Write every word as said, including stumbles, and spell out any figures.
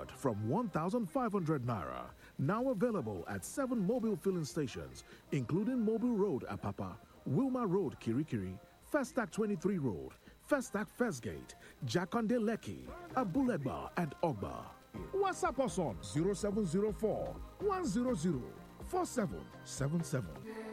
start from one thousand five hundred naira. Now available at seven mobile filling stations, including Mobile Road, Apapa, Wilma Road, Kirikiri, Festac twenty-three Road, Festac First Gate, Jakonde Lekki, Abulegba, and Ogba. WhatsApp us on zero seven zero four, one zero zero, four seven seven seven.